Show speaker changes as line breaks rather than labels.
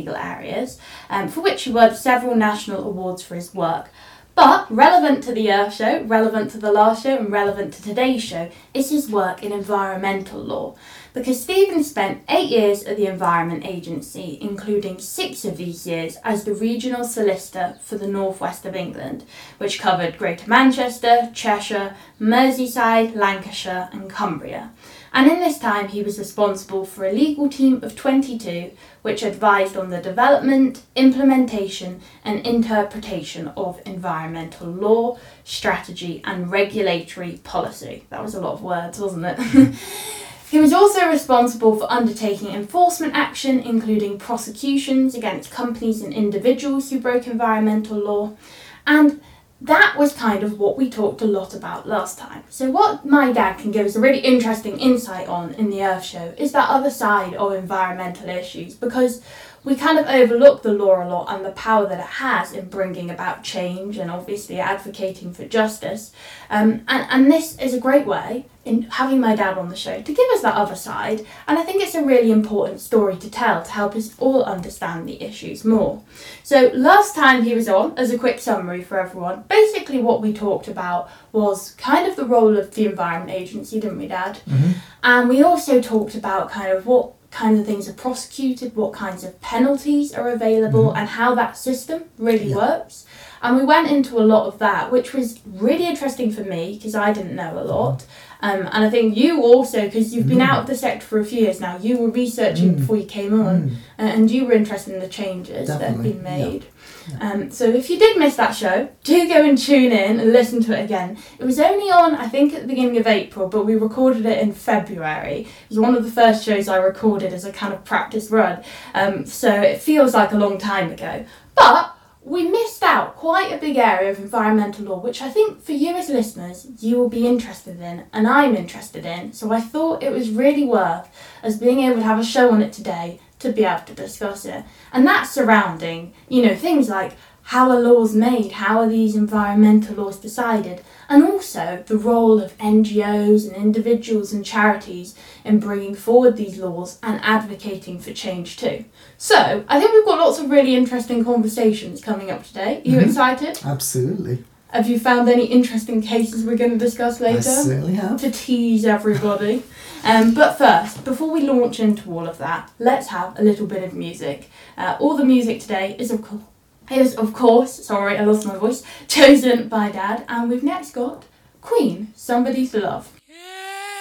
legal areas, for which he won several national awards for his work. But relevant to the Earth Show, relevant to the last show, and relevant to today's show is his work in environmental law. Because Stephen spent 8 years at the Environment Agency, including 6 of these years as the regional solicitor for the northwest of England, which covered Greater Manchester, Cheshire, Merseyside, Lancashire and Cumbria. And in this time he was responsible for a legal team of 22, which advised on the development, implementation and interpretation of environmental law, strategy and regulatory policy. That was a lot of words, wasn't it? He was also responsible for undertaking enforcement action, including prosecutions against companies and individuals who broke environmental law, and that was kind of what we talked a lot about last time. So what my dad can give us a really interesting insight on in the Earth Show is that other side of environmental issues, because we kind of overlook the law a lot and the power that it has in bringing about change and obviously advocating for justice. And this is a great way in having my dad on the show to give us that other side. And I think it's a really important story to tell to help us all understand the issues more. So last time he was on, as a quick summary for everyone, basically what we talked about was kind of the role of the Environment Agency, didn't we, Dad?
Mm-hmm.
And we also talked about kind of what kinds of things are prosecuted, what kinds of penalties are available, and how that system really works. And we went into a lot of that, which was really interesting for me because I didn't know a lot. And I think you also, because you've been out of the sector for a few years now, you were researching before you came on, and you were interested in the changes that have been made. So if you did miss that show, do go and tune in and listen to it again. It was only on, I think, at the beginning of April, but we recorded it in February. It was one of the first shows I recorded as a kind of practice run. So it feels like a long time ago. But we missed out quite a big area of environmental law, which I think for you as listeners, you will be interested in, and I'm interested in. So I thought it was really worth us being able to have a show on it today to be able to discuss it. And that's surrounding, things like how are laws made, how are these environmental laws decided, and also the role of NGOs and individuals and charities in bringing forward these laws and advocating for change too. So, I think we've got lots of really interesting conversations coming up today. Are you excited?
Absolutely.
Have you found any interesting cases we're going to discuss later?
I certainly have.
To tease everybody. But first, before we launch into all of that, let's have a little bit of music. All the music today is of course, sorry, I lost my voice, chosen by Dad. And we've next got Queen, Somebody to Love.